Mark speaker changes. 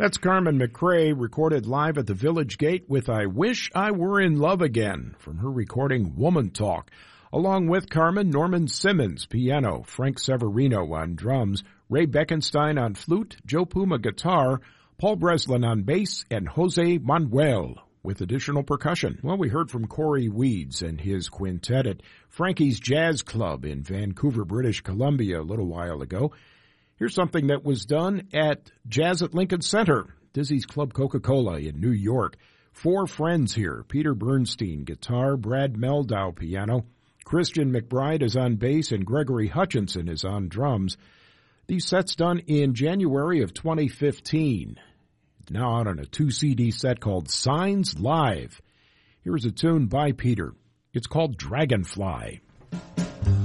Speaker 1: That's Carmen McRae, recorded live at the Village Gate with I Wish I Were in Love Again from her recording Woman Talk. Along with Carmen, Norman Simmons, piano, Frank Severino on drums, Ray Beckenstein on flute, Joe Puma guitar, Paul Breslin on bass, and Jose Manuel with additional percussion. Well, we heard from Corey Weeds and his quintet at Frankie's Jazz Club in Vancouver, British Columbia a little while ago. Here's something that was done at Jazz at Lincoln Center, Dizzy's Club Coca-Cola in New York. 4 friends here: Peter Bernstein, guitar, Brad Meldau, piano, Christian McBride is on bass, and Gregory Hutchinson is on drums. These sets done in January of 2015. Now out on a 2-CD set called Signs Live. Here's a tune by Peter. It's called Dragonfly.